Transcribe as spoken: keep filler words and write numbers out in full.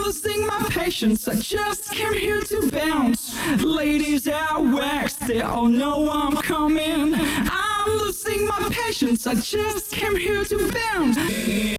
losing my patience, I just came here to bounce. Ladies out west, they all know I'm coming. I'm losing my patience, I just came here to bounce.